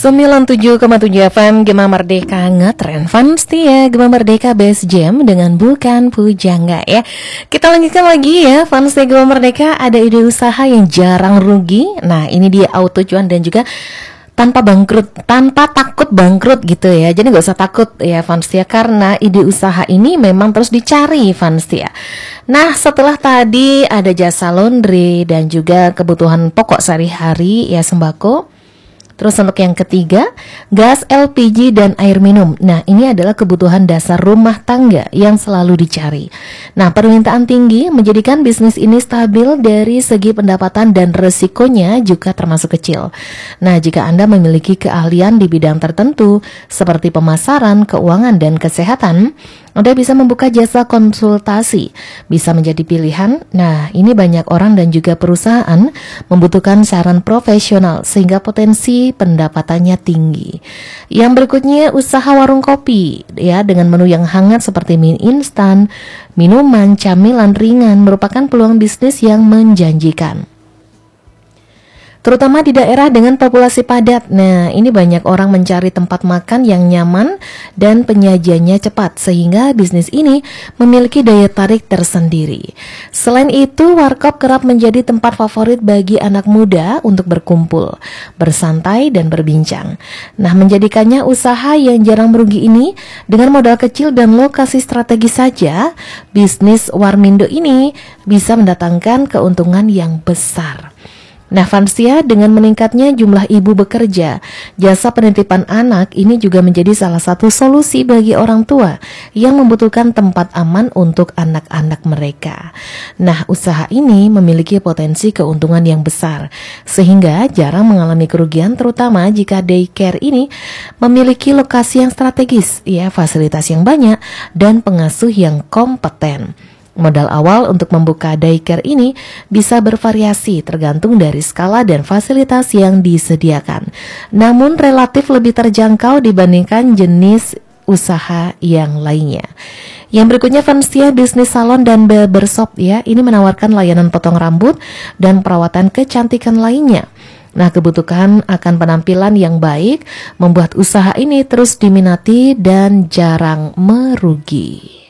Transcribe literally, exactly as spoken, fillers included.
sembilan puluh tujuh koma tujuh F M Gema Merdeka ngetren fun setia Gema Merdeka Best Jam dengan Bukan Pujangga ya. Kita lanjutkan lagi ya fun setia Gema Merdeka. Ada ide usaha yang jarang rugi. Nah ini dia auto cuan dan juga tanpa bangkrut, tanpa takut bangkrut gitu ya. Jadi gak usah takut ya fun setia, karena ide usaha ini memang terus dicari fun setia. Nah setelah tadi ada jasa laundry dan juga kebutuhan pokok sehari-hari ya, sembako. Terus untuk yang ketiga, gas L P G dan air minum. Nah ini adalah kebutuhan dasar rumah tangga yang selalu dicari. Nah permintaan tinggi menjadikan bisnis ini stabil dari segi pendapatan dan resikonya juga termasuk kecil. Nah jika Anda memiliki keahlian di bidang tertentu seperti pemasaran, keuangan, dan kesehatan, Anda bisa membuka jasa konsultasi, bisa menjadi pilihan. Nah, ini banyak orang dan juga perusahaan membutuhkan saran profesional sehingga potensi pendapatannya tinggi. Yang berikutnya usaha warung kopi ya, dengan menu yang hangat seperti mie instan, minuman, camilan ringan merupakan peluang bisnis yang menjanjikan, terutama di daerah dengan populasi padat. Nah, ini banyak orang mencari tempat makan yang nyaman dan penyajiannya cepat, sehingga bisnis ini memiliki daya tarik tersendiri. Selain itu, warkop kerap menjadi tempat favorit bagi anak muda untuk berkumpul, bersantai, dan berbincang. Nah, menjadikannya usaha yang jarang merugi ini, dengan modal kecil dan lokasi strategis saja, bisnis Warmindo ini bisa mendatangkan keuntungan yang besar. Nah Fansia, dengan meningkatnya jumlah ibu bekerja, jasa penitipan anak ini juga menjadi salah satu solusi bagi orang tua yang membutuhkan tempat aman untuk anak-anak mereka. Nah usaha ini memiliki potensi keuntungan yang besar, sehingga jarang mengalami kerugian, terutama jika daycare ini memiliki lokasi yang strategis, ya, fasilitas yang banyak, dan pengasuh yang kompeten. Modal awal untuk membuka daycare ini bisa bervariasi tergantung dari skala dan fasilitas yang disediakan, namun relatif lebih terjangkau dibandingkan jenis usaha yang lainnya. Yang berikutnya Fansia, bisnis salon dan barbershop ya, ini menawarkan layanan potong rambut dan perawatan kecantikan lainnya. Nah, kebutuhan akan penampilan yang baik membuat usaha ini terus diminati dan jarang merugi.